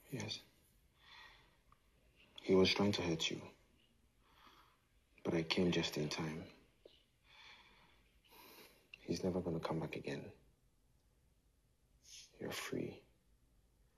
Yes. He was trying to hurt you. But I came just in time. He's never gonna come back again.